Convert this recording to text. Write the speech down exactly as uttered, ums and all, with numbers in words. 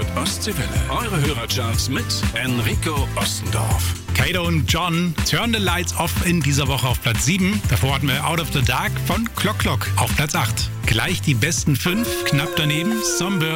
Ostseewelle. Eure Hörercharts mit Enrico Ostendorf. Kato und John, Turn the Lights Off in dieser Woche auf Platz sieben. Davor hatten wir Out of the Dark von Clock Clock auf Platz acht. Gleich die besten fünf, knapp daneben Somber